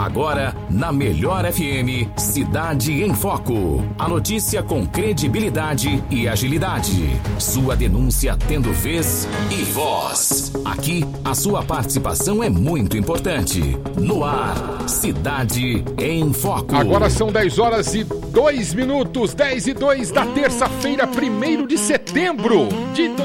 Agora, na Melhor FM, Cidade em Foco. A notícia com credibilidade e agilidade. Sua denúncia tendo vez e voz. Aqui, a sua participação é muito importante. No ar, Cidade em Foco. Agora são 10h02, 10:02 da terça-feira, 1º de setembro de